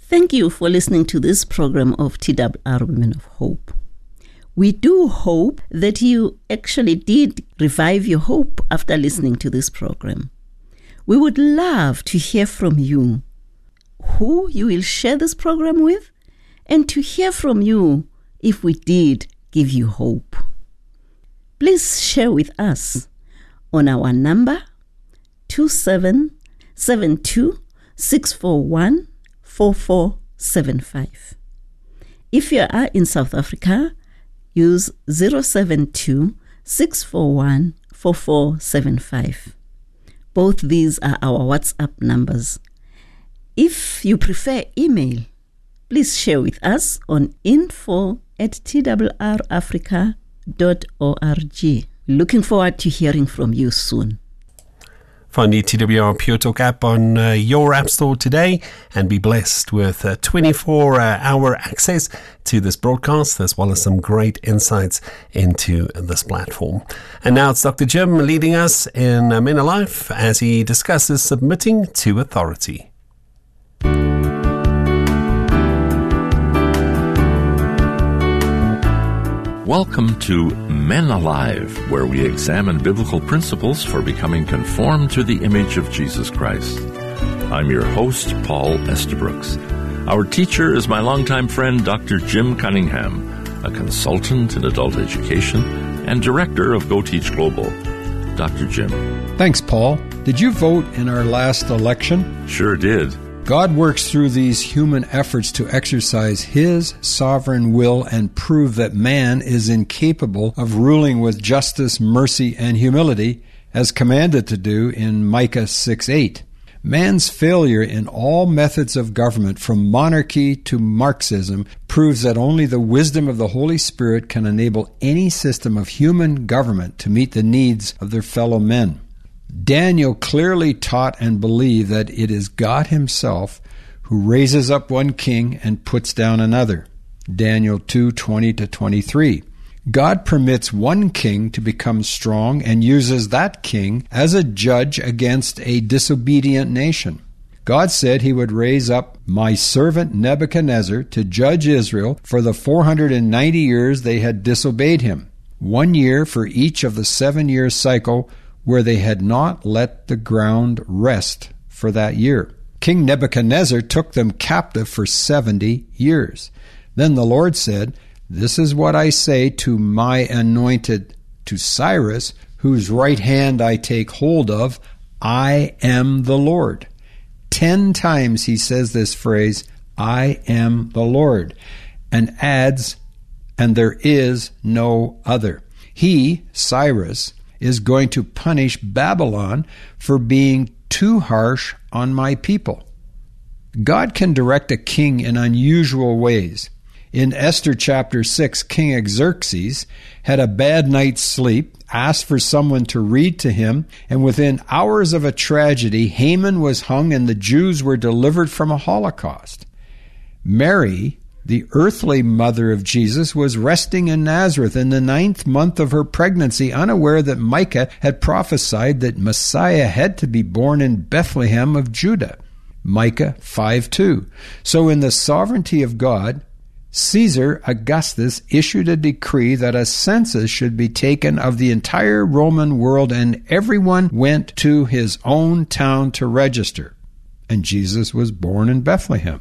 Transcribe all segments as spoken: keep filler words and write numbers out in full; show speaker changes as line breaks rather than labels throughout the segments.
Thank you for listening to this program of T W R Women of Hope. We do hope that you actually did revive your hope after listening to this program. We would love to hear from you, who you will share this program with, and to hear from you if we did give you hope. Please share with us on our number two seven seven two, six four one, four four seven five. If you are in South Africa, use zero seven two, six four one, four four seven five. Both these are our WhatsApp numbers. If you prefer email, please share with us on info at t w r africa dot org. Looking forward to hearing from you soon.
Find the T W R Pure Talk app on uh, your app store today and be blessed with uh, twenty-four hour access to this broadcast as well as some great insights into this platform. And now it's Doctor Jim leading us in uh, Men Alive as he discusses submitting to authority.
Welcome to Men Alive, where we examine biblical principles for becoming conformed to the image of Jesus Christ. I'm your host, Paul Estabrooks. Our teacher is my longtime friend, Doctor Jim Cunningham, a consultant in adult education and director of Go Teach Global. Doctor Jim.
Thanks, Paul. Did you vote in our last election?
Sure did.
God works through these human efforts to exercise His sovereign will and prove that man is incapable of ruling with justice, mercy, and humility, as commanded to do in Micah six eight. Man's failure in all methods of government, from monarchy to Marxism, proves that only the wisdom of the Holy Spirit can enable any system of human government to meet the needs of their fellow men. Daniel clearly taught and believed that it is God Himself who raises up one king and puts down another. Daniel two twenty to twenty-three. God permits one king to become strong and uses that king as a judge against a disobedient nation. God said He would raise up my servant Nebuchadnezzar to judge Israel for the four hundred ninety years they had disobeyed Him, one year for each of the seven-year cycle where they had not let the ground rest for that year. King Nebuchadnezzar took them captive for seventy years. Then the Lord said, "This is what I say to my anointed, to Cyrus, whose right hand I take hold of, I am the Lord." Ten times He says this phrase, I am the Lord, and adds, and there is no other. He, Cyrus, is going to punish Babylon for being too harsh on my people. God can direct a king in unusual ways. In Esther chapter six, King Xerxes had a bad night's sleep, asked for someone to read to him, and within hours of a tragedy, Haman was hung and the Jews were delivered from a Holocaust. Mary, the earthly mother of Jesus, was resting in Nazareth in the ninth month of her pregnancy, unaware that Micah had prophesied that Messiah had to be born in Bethlehem of Judah. Micah five two. So in the sovereignty of God, Caesar Augustus issued a decree that a census should be taken of the entire Roman world, and everyone went to his own town to register. And Jesus was born in Bethlehem.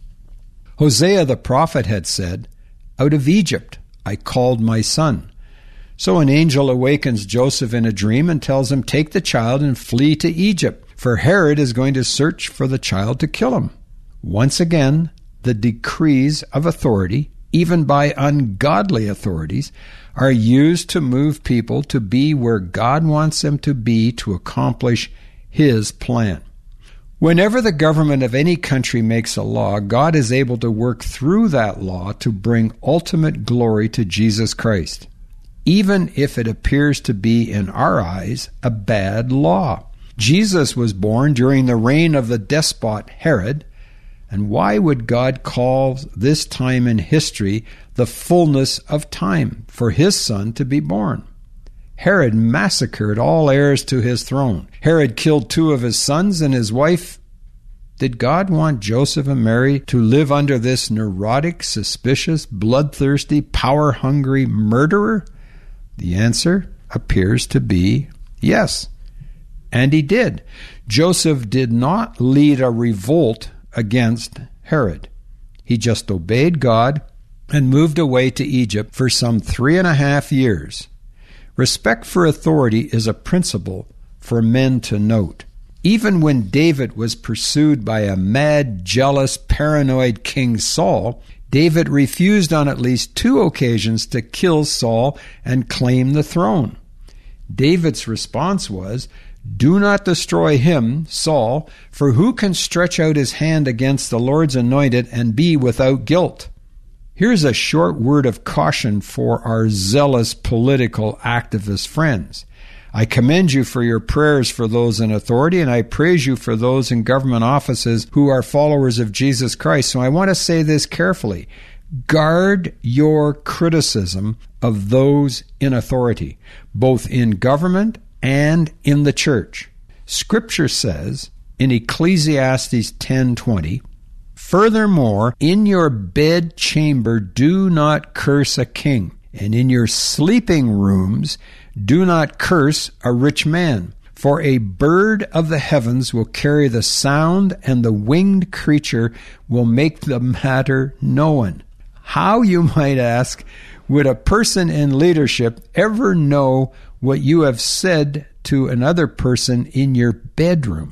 Hosea the prophet had said, "Out of Egypt I called my son." So an angel awakens Joseph in a dream and tells him, "Take the child and flee to Egypt, for Herod is going to search for the child to kill him." Once again, the decrees of authority, even by ungodly authorities, are used to move people to be where God wants them to be to accomplish His plan. Whenever the government of any country makes a law, God is able to work through that law to bring ultimate glory to Jesus Christ, even if it appears to be, in our eyes, a bad law. Jesus was born during the reign of the despot Herod, and why would God call this time in history the fullness of time for His Son to be born? Herod massacred all heirs to his throne. Herod killed two of his sons, and his wife Did God want Joseph and Mary to live under this neurotic, suspicious, bloodthirsty, power-hungry murderer? The answer appears to be yes. And he did. Joseph did not lead a revolt against Herod. He just obeyed God and moved away to Egypt for some three and a half years. Respect for authority is a principle for men to note. Even when David was pursued by a mad, jealous, paranoid King Saul, David refused on at least two occasions to kill Saul and claim the throne. David's response was, "Do not destroy him, Saul, for who can stretch out his hand against the Lord's anointed and be without guilt?" Here's a short word of caution for our zealous political activist friends. I commend you for your prayers for those in authority, and I praise you for those in government offices who are followers of Jesus Christ. So I want to say this carefully. Guard your criticism of those in authority, both in government and in the church. Scripture says in Ecclesiastes ten twenty, "Furthermore, in your bed chamber do not curse a king, and in your sleeping rooms do not curse a rich man. For a bird of the heavens will carry the sound, and the winged creature will make the matter known." How, you might ask, would a person in leadership ever know what you have said to another person in your bedroom?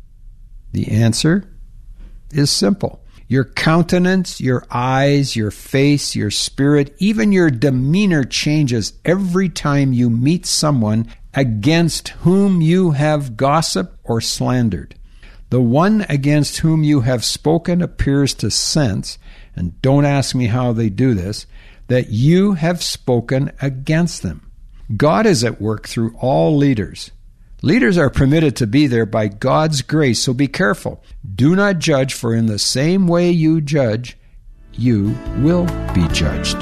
The answer is simple. Your countenance, your eyes, your face, your spirit, even your demeanor changes every time you meet someone against whom you have gossiped or slandered. The one against whom you have spoken appears to sense, and don't ask me how they do this, that you have spoken against them. God is at work through all leaders. Leaders are permitted to be there by God's grace, so be careful. Do not judge, for in the same way you judge, you will be judged.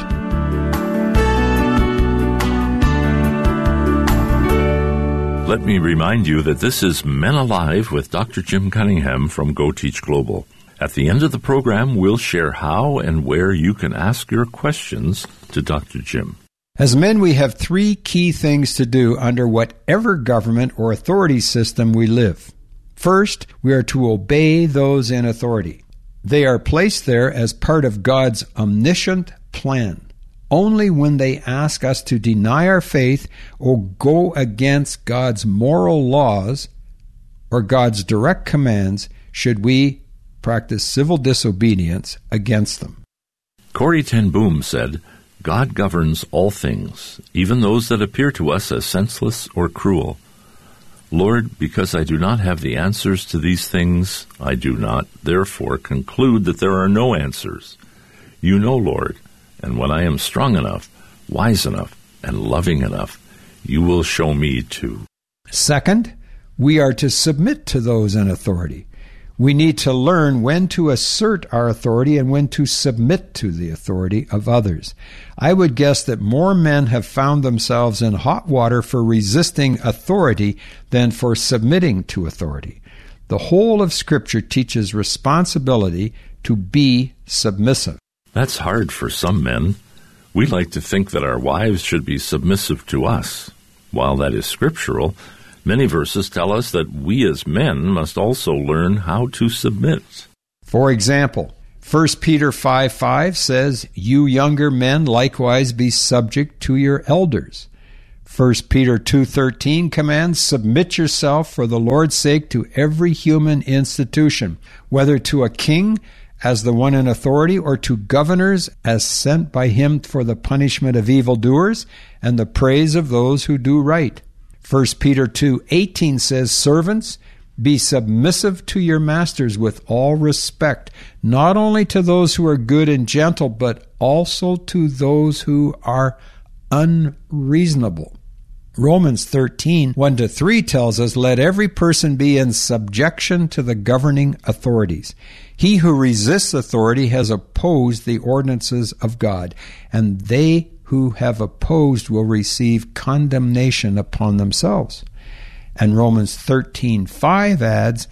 Let me remind you that this is Men Alive with Doctor Jim Cunningham from Go Teach Global. At the end of the program, we'll share how and where you can ask your questions to Doctor Jim.
As men, we have three key things to do under whatever government or authority system we live. First, we are to obey those in authority. They are placed there as part of God's omniscient plan. Only when they ask us to deny our faith or go against God's moral laws or God's direct commands should we practice civil disobedience against them.
Corrie ten Boom said, "God governs all things, even those that appear to us as senseless or cruel. Lord, because I do not have the answers to these things, I do not, therefore, conclude that there are no answers. You know, Lord, and when I am strong enough, wise enough, and loving enough, you will show me too."
Second, we are to submit to those in authority. We need to learn when to assert our authority and when to submit to the authority of others. I would guess that more men have found themselves in hot water for resisting authority than for submitting to authority. The whole of Scripture teaches responsibility to be submissive.
That's hard for some men. We like to think that our wives should be submissive to us. While that is scriptural, many verses tell us that we as men must also learn how to submit.
For example, First Peter five five says, "You younger men likewise be subject to your elders." First Peter two thirteen commands, "Submit yourself for the Lord's sake to every human institution, whether to a king as the one in authority, or to governors as sent by him for the punishment of evildoers and the praise of those who do right." First Peter two eighteen says, "Servants, be submissive to your masters with all respect, not only to those who are good and gentle, but also to those who are unreasonable." Romans thirteen one to three tells us, "Let every person be in subjection to the governing authorities. He who resists authority has opposed the ordinances of God, and they who have opposed will receive condemnation upon themselves." And Romans thirteen five adds,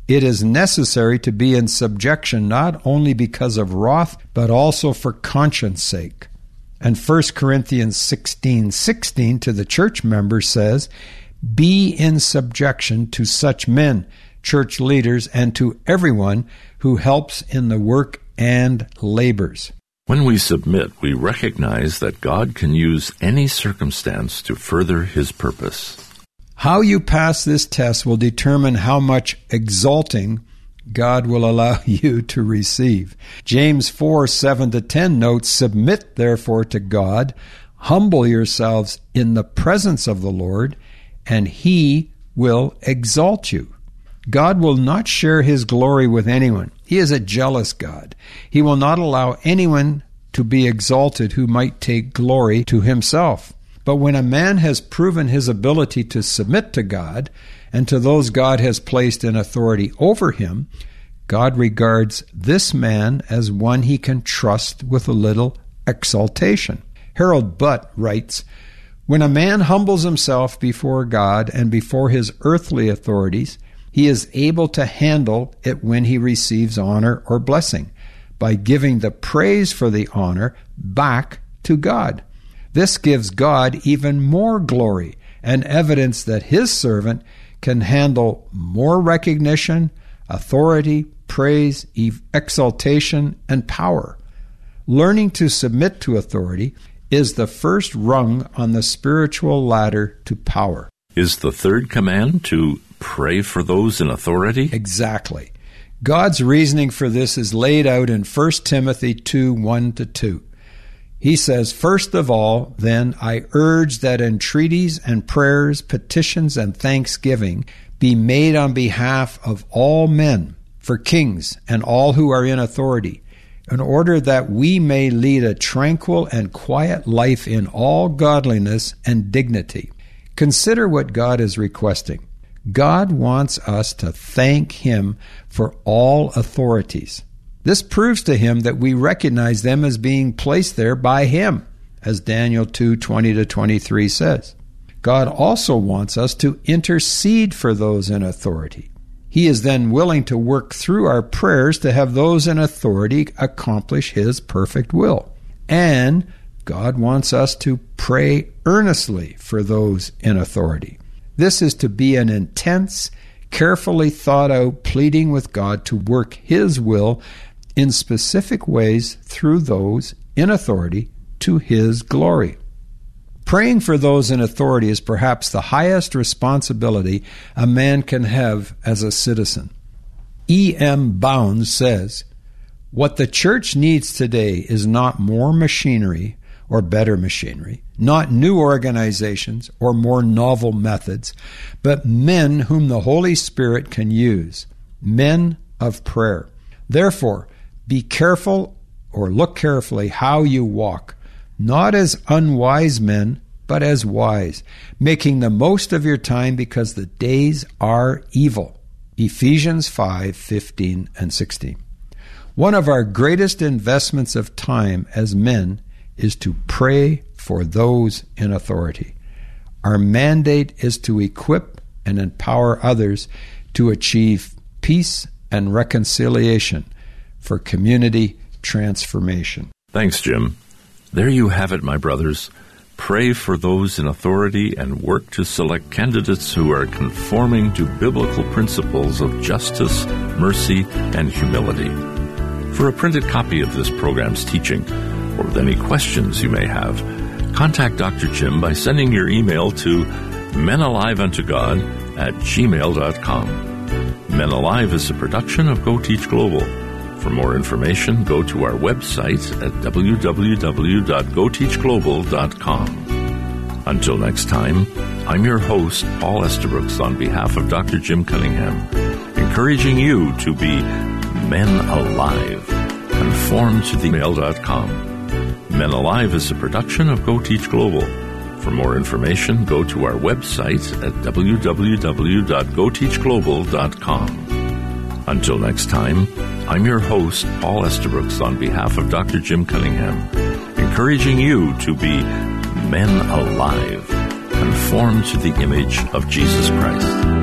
It is necessary to be in subjection not only because of wrath, but also for conscience sake. And First Corinthians sixteen sixteen to the church members says, "Be in subjection to such men," church leaders, "and to everyone who helps in the work and labors."
When we submit, we recognize that God can use any circumstance to further His purpose.
How you pass this test will determine how much exalting God will allow you to receive. James four, seven to ten notes, "Submit therefore to God, humble yourselves in the presence of the Lord, and He will exalt you." God will not share His glory with anyone. He is a jealous God. He will not allow anyone to be exalted who might take glory to himself. But when a man has proven his ability to submit to God and to those God has placed in authority over him, God regards this man as one He can trust with a little exaltation. Harold Butt writes, "When a man humbles himself before God and before his earthly authorities, he is able to handle it when he receives honor or blessing, by giving the praise for the honor back to God. This gives God even more glory and evidence that His servant can handle more recognition, authority, praise, exaltation, and power. Learning to submit to authority is the first rung on the spiritual ladder to power."
Is the third command to pray for those in authority?
Exactly. God's reasoning for this is laid out in First Timothy two, one to two. He says, "First of all, then, I urge that entreaties and prayers, petitions and thanksgiving be made on behalf of all men, for kings and all who are in authority, in order that we may lead a tranquil and quiet life in all godliness and dignity." Consider what God is requesting. God wants us to thank Him for all authorities. This proves to Him that we recognize them as being placed there by Him, as Daniel two, twenty to twenty-three says. God also wants us to intercede for those in authority. He is then willing to work through our prayers to have those in authority accomplish His perfect will. And God wants us to pray earnestly for those in authority. This is to be an intense, carefully thought out pleading with God to work His will in specific ways through those in authority to His glory. Praying for those in authority is perhaps the highest responsibility a man can have as a citizen. E M Bounds says, "What the church needs today is not more machinery or better machinery, not new organizations or more novel methods, but men whom the Holy Spirit can use, men of prayer. Therefore, be careful or look carefully how you walk, not as unwise men, but as wise, making the most of your time because the days are evil." Ephesians five, fifteen and sixteen. One of our greatest investments of time as men is to pray for those in authority. Our mandate is to equip and empower others to achieve peace and reconciliation for community transformation.
Thanks, Jim. There you have it, my brothers. Pray for those in authority and work to select candidates who are conforming to biblical principles of justice, mercy, and humility. For a printed copy of this program's teaching, or with any questions you may have, contact Doctor Jim by sending your email to menaliveuntogod at gmail dot com. Men Alive is a production of Go Teach Global. For more information, go to our website at w w w dot go teach global dot com. Until next time, I'm your host, Paul Estabrooks, on behalf of Doctor Jim Cunningham, encouraging you to be Men Alive. Conform to the mail dot com. Men Alive is a production of Go Teach Global. For more information, go to our website at w w w dot go teach global dot com. Until next time, I'm your host, Paul Estabrooks, on behalf of Doctor Jim Cunningham, encouraging you to be Men Alive, conform to the image of Jesus Christ.